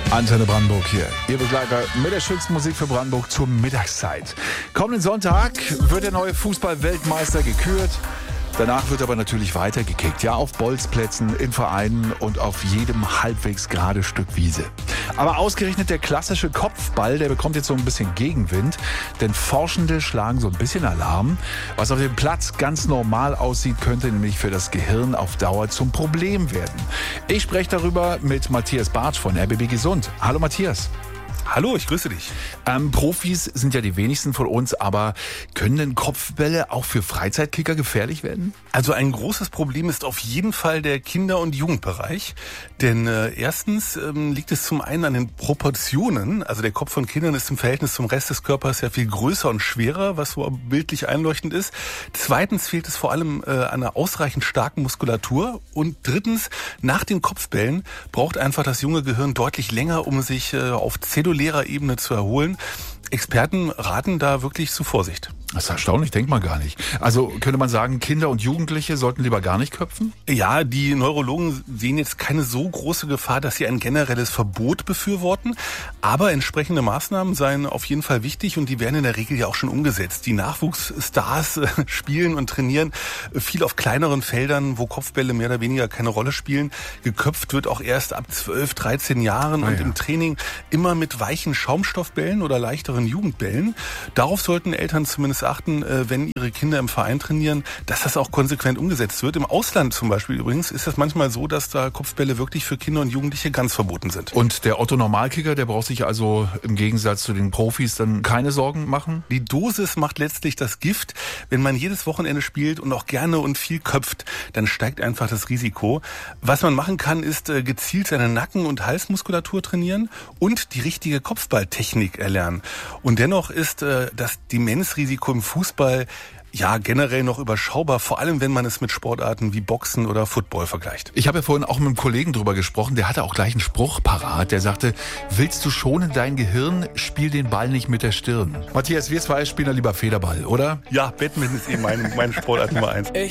Antenne Brandenburg hier. Ihr Begleiter mit der schönsten Musik für Brandenburg zur Mittagszeit. Kommenden Sonntag wird der neue Fußball-Weltmeister gekürt. Danach wird aber natürlich weiter gekickt. Ja, auf Bolzplätzen, in Vereinen und auf jedem halbwegs gerade Stück Wiese. Aber ausgerechnet der klassische Kopfball, der bekommt jetzt so ein bisschen Gegenwind. Denn Forschende schlagen so ein bisschen Alarm. Was auf dem Platz ganz normal aussieht, könnte nämlich für das Gehirn auf Dauer zum Problem werden. Ich spreche darüber mit Matthias Bartsch von RBB Gesund. Hallo Matthias. Hallo, ich grüße dich. Profis sind ja die wenigsten von uns, aber können denn Kopfbälle auch für Freizeitkicker gefährlich werden? Also ein großes Problem ist auf jeden Fall der Kinder- und Jugendbereich. Denn erstens liegt es zum einen an den Proportionen. Also der Kopf von Kindern ist im Verhältnis zum Rest des Körpers ja viel größer und schwerer, was so bildlich einleuchtend ist. Zweitens fehlt es vor allem an einer ausreichend starken Muskulatur. Und drittens, nach den Kopfbällen braucht einfach das junge Gehirn deutlich länger, um sich auf zellulärer Ebene zu erholen. Experten raten da wirklich zu Vorsicht. Das ist erstaunlich, denkt man gar nicht. Also könnte man sagen, Kinder und Jugendliche sollten lieber gar nicht köpfen? Ja, die Neurologen sehen jetzt keine so große Gefahr, dass sie ein generelles Verbot befürworten. Aber entsprechende Maßnahmen seien auf jeden Fall wichtig und die werden in der Regel ja auch schon umgesetzt. Die Nachwuchsstars spielen und trainieren viel auf kleineren Feldern, wo Kopfbälle mehr oder weniger keine Rolle spielen. Geköpft wird auch erst ab 12, 13 Jahren und im Training immer mit weichen Schaumstoffbällen oder leichteren Jugendbällen. Darauf sollten Eltern zumindest achten, wenn ihre Kinder im Verein trainieren, dass das auch konsequent umgesetzt wird. Im Ausland zum Beispiel übrigens ist das manchmal so, dass da Kopfbälle wirklich für Kinder und Jugendliche ganz verboten sind. Und der Otto-Normalkicker, der braucht sich also im Gegensatz zu den Profis dann keine Sorgen machen? Die Dosis macht letztlich das Gift. Wenn man jedes Wochenende spielt und auch gerne und viel köpft, dann steigt einfach das Risiko. Was man machen kann, ist gezielt seine Nacken- und Halsmuskulatur trainieren und die richtige Kopfballtechnik erlernen. Und dennoch ist das Demenzrisiko im Fußball ja generell noch überschaubar, vor allem wenn man es mit Sportarten wie Boxen oder Football vergleicht. Ich habe ja vorhin auch mit einem Kollegen drüber gesprochen, der hatte auch gleich einen Spruch parat, der sagte, willst du schonen dein Gehirn, spiel den Ball nicht mit der Stirn. Matthias, wir zwei spielen ja lieber Federball, oder? Ja, Badminton ist eben mein Sportart Nummer 1.